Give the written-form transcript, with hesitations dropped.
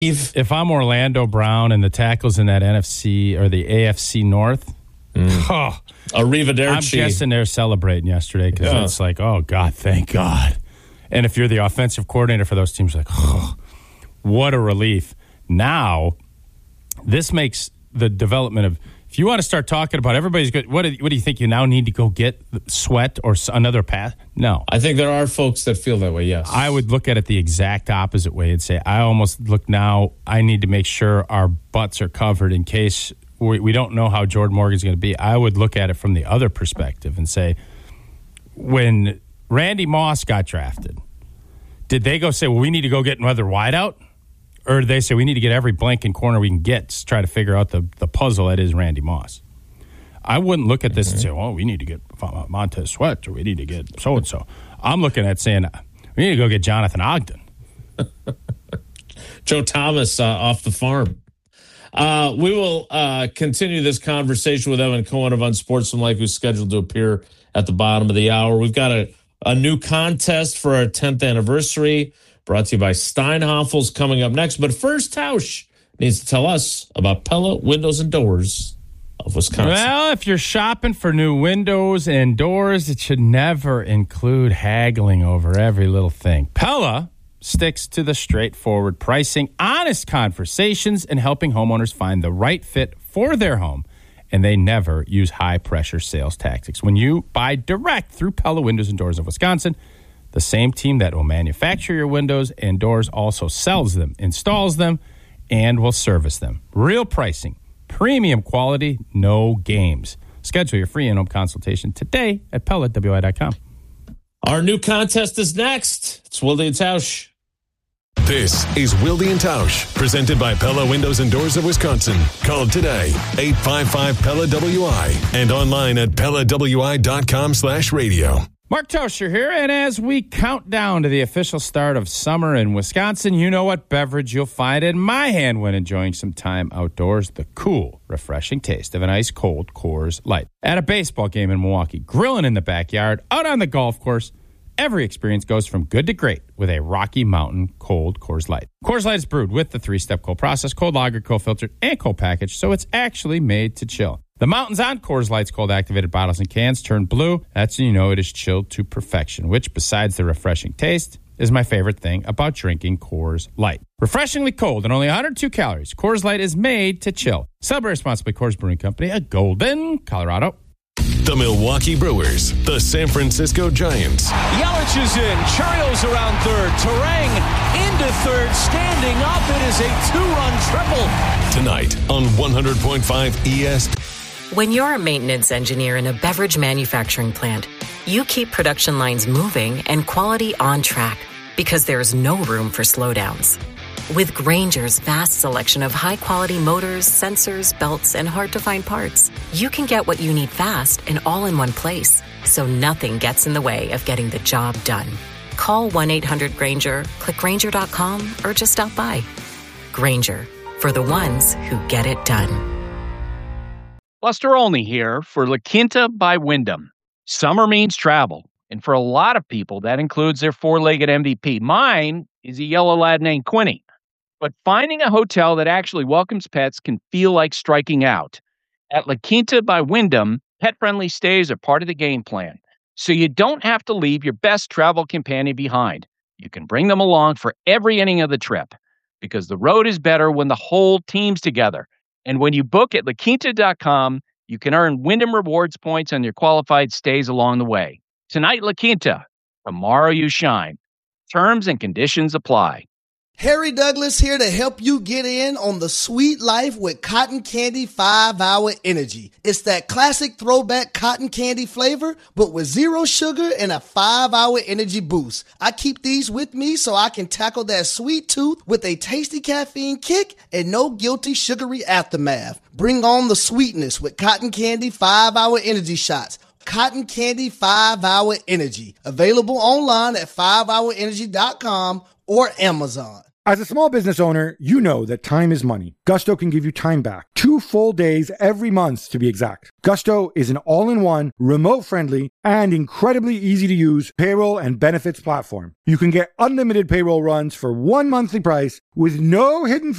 If I'm Orlando Brown and the tackles in that NFC or the AFC North, Arrivederci. I'm guessing they're celebrating yesterday because it's like, oh, God, thank God. And if you're the offensive coordinator for those teams, like, oh, what a relief. Now, this makes the development of, if you want to start talking about everybody's good, what do you think? You now need to go get Sweat or another pass? No. I think there are folks that feel that way, yes. I would look at it the exact opposite way and say, I almost look now, I need to make sure our butts are covered in case we don't know how Jordan Morgan's going to be. I would look at it from the other perspective and say, when Randy Moss got drafted, did they go say, well, we need to go get another wideout? Or did they say, we need to get every blank in corner we can get to try to figure out the puzzle that is Randy Moss? I wouldn't look at this and say, well, we need to get Montez Sweat or we need to get so-and-so. I'm looking at saying, we need to go get Jonathan Ogden. Joe Thomas off the farm. We will continue this conversation with Evan Cohen of Unsportsmanlike, who's scheduled to appear at the bottom of the hour. We've got a new contest for our 10th anniversary, brought to you by Steinhafels, coming up next. But first, Tausch needs to tell us about Pella Windows and Doors of Wisconsin. Well, if you're shopping for new windows and doors, it should never include haggling over every little thing. Pella sticks to the straightforward pricing, honest conversations, and helping homeowners find the right fit for their home. And they never use high-pressure sales tactics. When you buy direct through Pella Windows and Doors of Wisconsin, the same team that will manufacture your windows and doors also sells them, installs them, and will service them. Real pricing, premium quality, no games. Schedule your free in-home consultation today at PellaWI.com. Our new contest is next. It's Wilde and Tausch. This is Wilde and Tausch, presented by Pella Windows and Doors of Wisconsin. Call today, 855-PELLA-WI, and online at PellaWI.com/radio. Mark Toscher here, and as we count down to the official start of summer in Wisconsin, you know what beverage you'll find in my hand when enjoying some time outdoors: the cool, refreshing taste of an ice-cold Coors Light. At a baseball game in Milwaukee, grilling in the backyard, out on the golf course, every experience goes from good to great with a Rocky Mountain cold Coors Light. Coors Light is brewed with the three-step cold process, cold lager, cold filtered, and cold packaged, so it's actually made to chill. The mountains on Coors Light's cold-activated bottles and cans turn blue. That's when you know it is chilled to perfection, which, besides the refreshing taste, is my favorite thing about drinking Coors Light. Refreshingly cold and only 102 calories, Coors Light is made to chill. Celebrate responsibly. Coors Brewing Company, of Golden, Colorado. The Milwaukee Brewers, the San Francisco Giants. Yelich is in. Churios around third. Terang into third. Standing up. It is a two-run triple. Tonight on 100.5 ESPN. When you're a maintenance engineer in a beverage manufacturing plant, you keep production lines moving and quality on track because there's no room for slowdowns. With Grainger's vast selection of high-quality motors, sensors, belts, and hard-to-find parts, you can get what you need fast and all in one place, so nothing gets in the way of getting the job done. Call 1-800-GRAINGER, click Grainger.com, or just stop by. Grainger, for the ones who get it done. Buster Olney here for La Quinta by Wyndham. Summer means travel, and for a lot of people, that includes their four-legged MVP. Mine is a yellow lad named Quinny. But finding a hotel that actually welcomes pets can feel like striking out. At La Quinta by Wyndham, pet-friendly stays are part of the game plan, so you don't have to leave your best travel companion behind. You can bring them along for every inning of the trip, because the road is better when the whole team's together. And when you book at LaQuinta.com, you can earn Wyndham Rewards points on your qualified stays along the way. Tonight, La Quinta. Tomorrow, you shine. Terms and conditions apply. Harry Douglas here to help you get in on the sweet life with Cotton Candy 5-Hour Energy. It's that classic throwback cotton candy flavor, but with zero sugar and a 5-hour energy boost. I keep these with me so I can tackle that sweet tooth with a tasty caffeine kick and no guilty sugary aftermath. Bring on the sweetness with Cotton Candy 5-Hour Energy Shots. Cotton Candy 5-Hour Energy. Available online at 5hourenergy.com or Amazon. As a small business owner, you know that time is money. Gusto can give you time back. 2 full days every month, to be exact. Gusto is an all-in-one, remote-friendly, and incredibly easy-to-use payroll and benefits platform. You can get unlimited payroll runs for one monthly price with no hidden